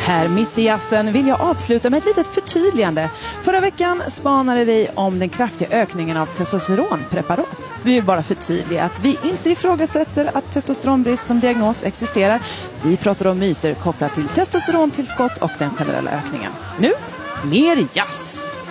Här mitt i jazzen vill jag avsluta med ett litet förtydligande. Förra veckan spanade vi om den kraftiga ökningen av testosteronpreparat. Vi vill bara förtydliga att vi inte ifrågasätter att testosteronbrist som diagnos existerar. Vi pratar om myter kopplat till testosterontillskott och den generella ökningen. Nu, mer jazz!